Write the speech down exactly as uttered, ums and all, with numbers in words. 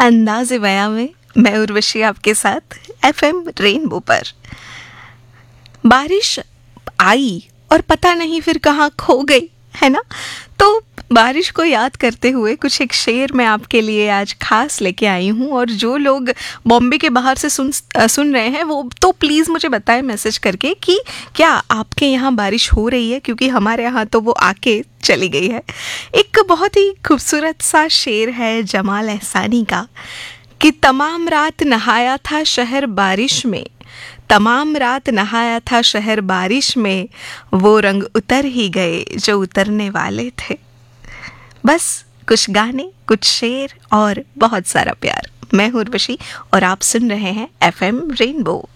अंदाज़े बयां में मैं उर्वशी आपके साथ एफएम रेनबो पर। बारिश आई और पता नहीं फिर कहाँ खो गई, है ना। तो बारिश को याद करते हुए कुछ एक शेर मैं आपके लिए आज खास लेके आई हूँ। और जो लोग बॉम्बे के बाहर से सुन सुन रहे हैं वो तो प्लीज़ मुझे बताएं मैसेज करके कि क्या आपके यहाँ बारिश हो रही है, क्योंकि हमारे यहाँ तो वो आके चली गई है। एक बहुत ही खूबसूरत सा शेर है जमाल एहसानी का कि तमाम रात नहाया था शहर बारिश में, तमाम रात नहाया था शहर बारिश में, वो रंग उतर ही गए जो उतरने वाले थे। बस कुछ गाने, कुछ शेर और बहुत सारा प्यार। मैं हूँ उर्वशी और आप सुन रहे हैं एफएम रेनबो।